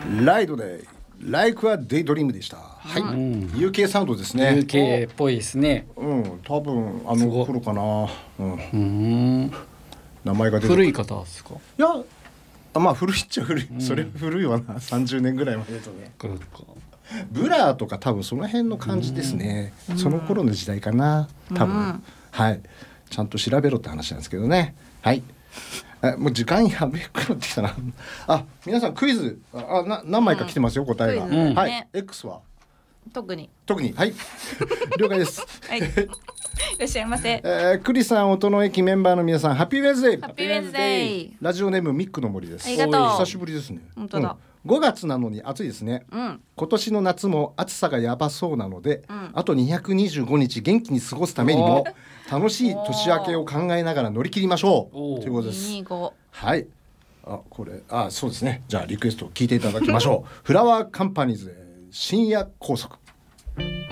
ライドでLike a Daydreamでした。はい、UK サウンドですね。 UK っぽいですね。 多分あの頃かな。名前が出て古い方ですか？ いや、まあ古いっちゃ古い、それは古いわな。30年ぐらい前だとね。ブラーとか多分その辺の感じですね。その頃の時代かな多分。はい、ちゃんと調べろって話なんですけどね。はい、もう時間やべえくなってきたな。皆さんクイズ何枚か来てますよ、答えが。はい、X は特にはい了解です。 はい、いらっしゃいませ。 クリさん、音の駅メンバーの皆さん、ハッピーウェンズデイ。 ハッピーウェンズデイ。 ラジオネームミックの森です。 ありがとう。 久しぶりですね。 本当だ。 5月なのに暑いですね。今年の夏も暑さがやばそうなので、あと225日元気に過ごすためにも楽しい年明けを考えながら乗り切りましょうということです。はい、これそうですね。じゃあリクエストを聞いていただきましょう。フラワーカンパニーズで深夜拘束。